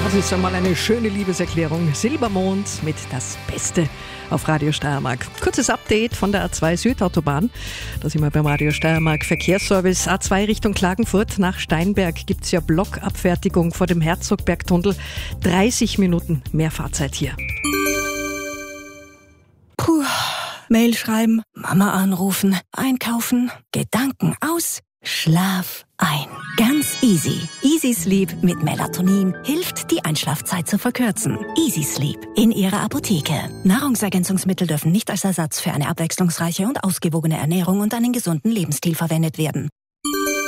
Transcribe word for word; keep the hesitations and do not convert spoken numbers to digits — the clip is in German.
Das ist einmal eine schöne Liebeserklärung. Silbermond mit Das Beste auf Radio Steiermark. Kurzes Update von der A zwei Südautobahn. Da sind wir beim Radio Steiermark Verkehrsservice. A zwei Richtung Klagenfurt nach Steinberg gibt es ja Blockabfertigung vor dem Herzogbergtunnel. dreißig Minuten mehr Fahrzeit hier. Puh, Mail schreiben, Mama anrufen, einkaufen, Gedanken aus, Schlaf ein. Ganz easy. Easy Sleep mit Melatonin hilft, die Einschlafzeit zu verkürzen. Easy Sleep in Ihrer Apotheke. Nahrungsergänzungsmittel dürfen nicht als Ersatz für eine abwechslungsreiche und ausgewogene Ernährung und einen gesunden Lebensstil verwendet werden.